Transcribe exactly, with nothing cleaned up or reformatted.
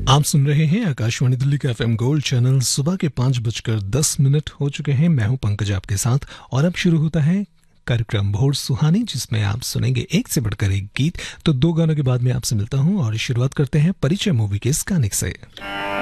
आप सुन रहे हैं आकाशवाणी दिल्ली का एफएम गोल्ड चैनल। सुबह के पांच बजकर दस मिनट हो चुके हैं। मैं हूं पंकज आपके साथ और अब शुरू होता है कार्यक्रम भोर सुहानी, जिसमें आप सुनेंगे एक से बढ़कर एक गीत। तो दो गानों के बाद मैं आपसे मिलता हूं और शुरुआत करते हैं परिचय मूवी के इस गाने से।